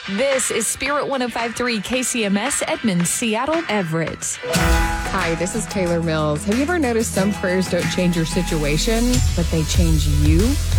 This is Spirit 105.3 KCMS, Edmond, Seattle, Everett. Hi, this is Taylor Mills. Have you ever noticed some prayers don't change your situation, but they change you?